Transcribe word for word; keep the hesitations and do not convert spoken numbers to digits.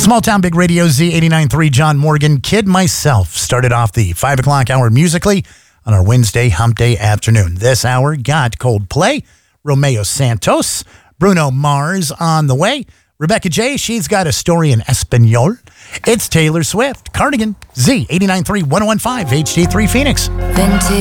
Small Town Big Radio, Z eighty-nine point three, John Morgan. Kid myself started off the five o'clock hour musically on our Wednesday hump day afternoon. This hour got Coldplay, Romeo Santos, Bruno Mars on the way. Rebecca J, she's got a story in Espanol. It's Taylor Swift, Cardigan, Z eighty-nine point three, one oh one point five, H D three Phoenix. Vintage.